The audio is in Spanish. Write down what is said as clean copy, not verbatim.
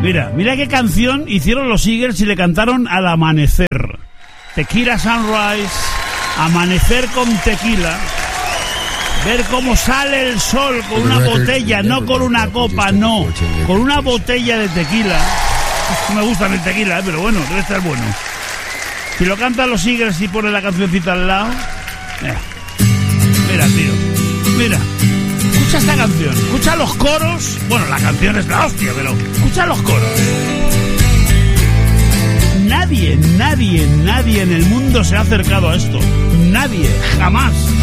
Mira qué canción hicieron los Eagles y le cantaron al amanecer. Tequila Sunrise, amanecer con tequila. Ver cómo sale el sol con una botella, no con una copa, no. Con una botella de tequila. No me gusta el tequila, pero bueno, debe estar bueno. Si lo cantan los Eagles y ponen la cancioncita al lado. Mira, tío. Mira. Escucha esta canción. Escucha los coros. Bueno, la canción es la hostia, pero escucha los coros. Nadie en el mundo se ha acercado a esto. Nadie, jamás.